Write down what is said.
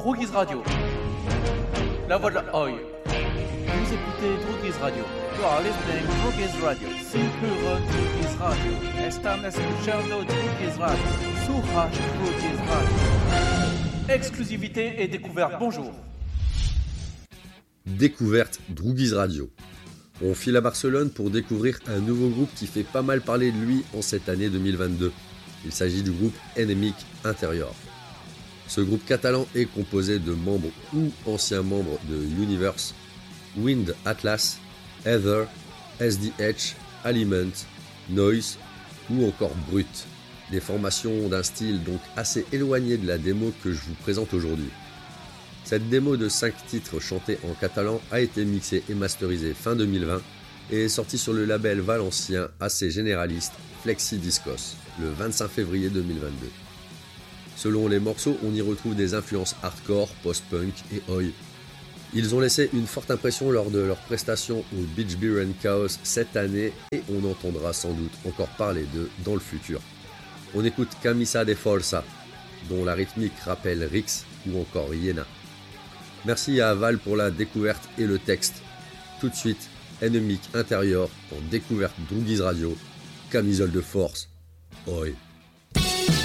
Droogies Radio. La voix de la Oi. Vous écoutez Droogies Radio. You are listening to Droogies Radio. Simple Run Droogies Radio. Están escuchando Droogies Radio. Suraj Droogies Radio. Exclusivité et découverte, bonjour. Découverte Droogies Radio. On file à Barcelone pour découvrir un nouveau groupe qui fait pas mal parler de lui en cette année 2022. Il s'agit du groupe Enemic Interior. Ce groupe catalan est composé de membres ou anciens membres de Universe, Wind Atlas, Heather, SDH, Aliment, Noise ou encore Brut. Des formations d'un style donc assez éloigné de la démo que je vous présente aujourd'hui. Cette démo de 5 titres chantés en catalan a été mixée et masterisée fin 2020 et est sortie sur le label valencien assez généraliste Flexi Discos le 25 février 2022. Selon les morceaux, on y retrouve des influences hardcore, post-punk et oi. Ils ont laissé une forte impression lors de leur prestation au Beach Beer and Chaos cette année et on entendra sans doute encore parler d'eux dans le futur. On écoute Camisa de Forza, dont la rythmique rappelle Rix ou encore Iena. Merci à Val pour la découverte et le texte. Tout de suite, Enemic Interior en découverte Droogies Radio, camisole de force, oi.